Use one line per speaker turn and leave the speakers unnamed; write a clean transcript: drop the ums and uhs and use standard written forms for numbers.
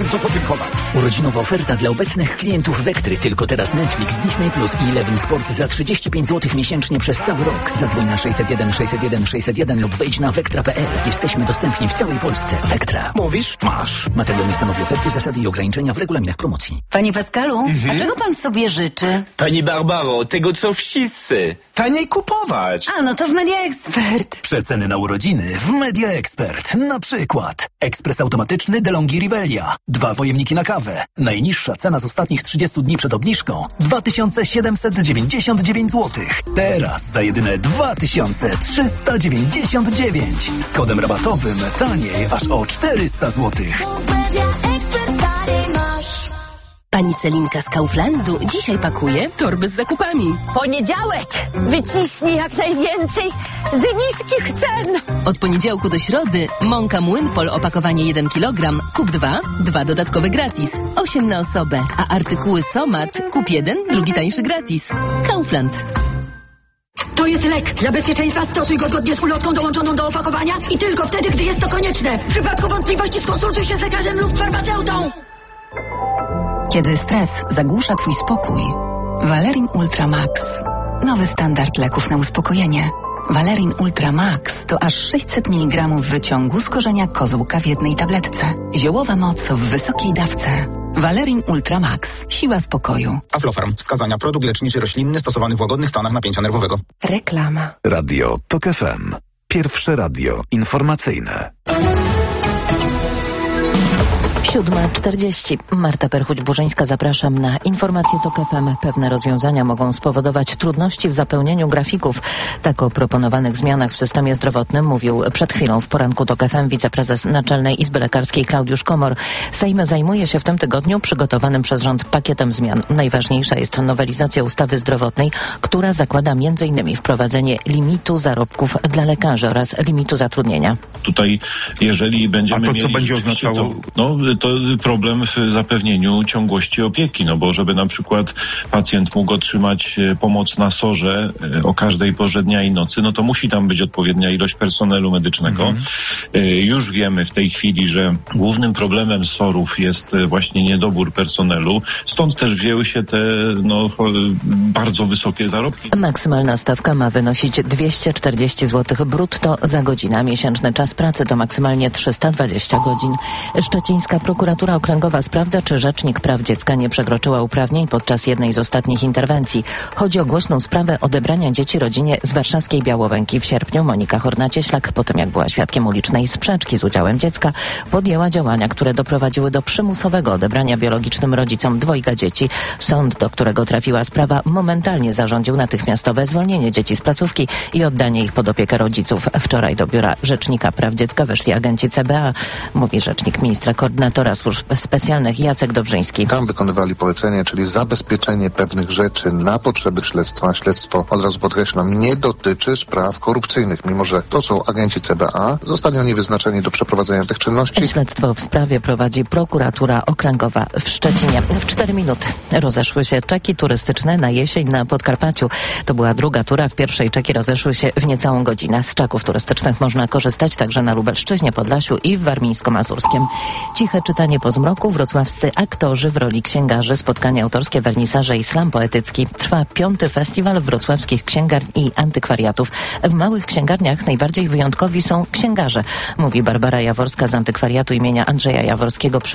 bardzo podziękować.
Urodzinowa oferta dla obecnych klientów Vectry. Tylko teraz Netflix, Disney Plus i Eleven Sport za 35 zł miesięcznie przez cały rok. Zadzwoń na 601 601 601 lub wejdź na vectra.pl. Jesteśmy dostępni w całej Polsce. Vectra.
Mówisz? Masz.
Materiał nie stanowi oferty, zasady i ograniczenia w regulaminach promocji.
Panie Pascalu, a czego pan sobie życzy?
Pani Barbaro, tego co wszyscy. Taniej kupować.
A, no to w Media Expert.
Przeceny na urodziny w Media Expert. Na przykład ekspres automatyczny DeLonghi Rivelia. 2 pojemniki na kawę. Najniższa cena z ostatnich 30 dni przed obniżką 2799 zł. Teraz za jedyne 2399. Z kodem rabatowym taniej aż o 400 zł.
Pani Celinka z Kauflandu dzisiaj pakuje torby z zakupami.
Poniedziałek! Wyciśnij jak najwięcej z niskich cen!
Od poniedziałku do środy mąka Młynpol opakowanie 1 kg. Kup 2 dodatkowe gratis. 8 na osobę. A artykuły Somat kup 1, drugi tańszy gratis. Kaufland.
To jest lek. Dla bezpieczeństwa stosuj go zgodnie z ulotką dołączoną do opakowania i tylko wtedy, gdy jest to konieczne. W przypadku wątpliwości skonsultuj się z lekarzem lub farmaceutą.
Kiedy stres zagłusza twój spokój, Valerin Ultra Max. Nowy standard leków na uspokojenie. Valerin Ultra Max to aż 600 mg wyciągu z korzenia kozłka w jednej tabletce. Ziołowa moc w wysokiej dawce. Valerin Ultra Max. Siła spokoju.
Aflofarm. Wskazania. Produkt leczniczy roślinny stosowany w łagodnych stanach napięcia nerwowego.
Reklama.
Radio TOK FM. Pierwsze radio informacyjne.
7:40. Marta Perchuć-Burzyńska, zapraszam na informacje TOK FM. Pewne rozwiązania mogą spowodować trudności w zapełnieniu grafików. Tak o proponowanych zmianach w systemie zdrowotnym mówił przed chwilą w poranku TOK FM wiceprezes Naczelnej Izby Lekarskiej Klaudiusz Komor. Sejm zajmuje się w tym tygodniu przygotowanym przez rząd pakietem zmian. Najważniejsza jest nowelizacja ustawy zdrowotnej, która zakłada m.in. wprowadzenie limitu zarobków dla lekarzy oraz limitu zatrudnienia.
Tutaj, jeżeli będziemy
A to co będzie oznaczało?
To problem w zapewnieniu ciągłości opieki, no bo żeby na przykład pacjent mógł otrzymać pomoc na SOR-ze o każdej porze dnia i nocy, no to musi tam być odpowiednia ilość personelu medycznego. Już wiemy w tej chwili, że głównym problemem SOR-ów jest właśnie niedobór personelu, stąd też wzięły się te bardzo wysokie zarobki.
Maksymalna stawka ma wynosić 240 zł brutto za godzinę. Miesięczny czas pracy to maksymalnie 320 godzin. Szczecińska Prokuratura Okręgowa sprawdza, czy Rzecznik Praw Dziecka nie przekroczyła uprawnień podczas jednej z ostatnich interwencji. Chodzi o głośną sprawę odebrania dzieci rodzinie z warszawskiej Białowęki. W sierpniu Monika Horna-Cieślak, po tym jak była świadkiem ulicznej sprzeczki z udziałem dziecka, podjęła działania, które doprowadziły do przymusowego odebrania biologicznym rodzicom 2 dzieci. Sąd, do którego trafiła sprawa, momentalnie zarządził natychmiastowe zwolnienie dzieci z placówki i oddanie ich pod opiekę rodziców. Wczoraj do Biura Rzecznika Praw Dziecka weszli agenci CBA, mówi rzecznik ministra koordynatora służb specjalnych Jacek Dobrzyński.
Tam wykonywali polecenie, czyli zabezpieczenie pewnych rzeczy na potrzeby śledztwa. Śledztwo, od razu podkreślam, nie dotyczy spraw korupcyjnych, mimo że to są agenci CBA. Zostali oni wyznaczeni do przeprowadzenia tych czynności.
Śledztwo w sprawie prowadzi Prokuratura Okręgowa w Szczecinie. W 4 minuty rozeszły się czeki turystyczne na jesień na Podkarpaciu. To była druga tura. W pierwszej czeki rozeszły się w niecałą godzinę. Z czeków turystycznych można korzystać także na Lubelszczyźnie, Podlasiu i w Warmińsko-Mazurskiem. Ciche czytanie po zmroku, wrocławscy aktorzy w roli księgarzy, spotkania autorskie, wernisaże i slam poetycki. Trwa 5. festiwal wrocławskich księgarni i antykwariatów. W małych księgarniach najbardziej wyjątkowi są księgarze, mówi Barbara Jaworska z antykwariatu imienia Andrzeja Jaworskiego przy